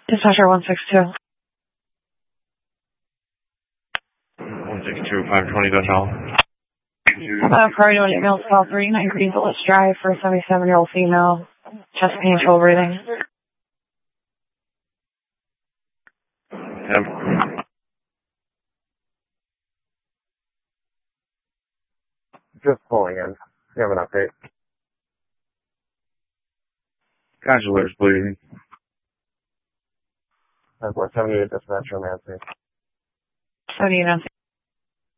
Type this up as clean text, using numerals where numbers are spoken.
Dispatcher 162. 162, 520 Dutch Priority 1 emails call 39 Green Village Drive for a 77-year-old female. Chest pain, trouble breathing. Yep. Just pulling in. You have an update. Consular's bleeding. 10-4, 78 dispatcher, Nancy. 78 Nancy.